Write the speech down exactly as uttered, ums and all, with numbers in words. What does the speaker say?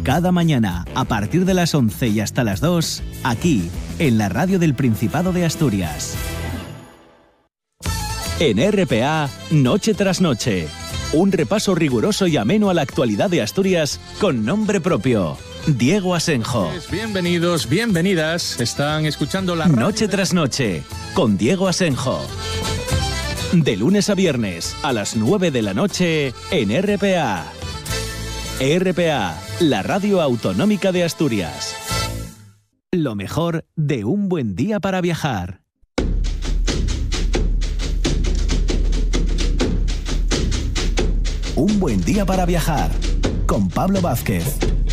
Cada mañana, a partir de las once y hasta las dos, aquí, en la radio del Principado de Asturias. En R P A, Noche tras Noche. Un repaso riguroso y ameno a la actualidad de Asturias con nombre propio. Diego Asenjo. Bienvenidos, bienvenidas. Están escuchando la radio Noche tras Noche, con Diego Asenjo. De lunes a viernes, a las nueve de la noche, en R P A. R P A, la radio autonómica de Asturias. Lo mejor de un buen día para viajar. Un buen día para viajar, con Pablo Vázquez.